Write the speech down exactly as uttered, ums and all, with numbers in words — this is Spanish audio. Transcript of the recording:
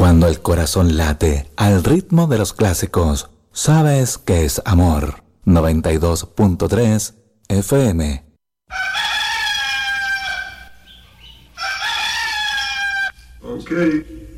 Cuando el corazón late al ritmo de los clásicos, sabes que es amor. noventa y dos punto tres F M. Okay.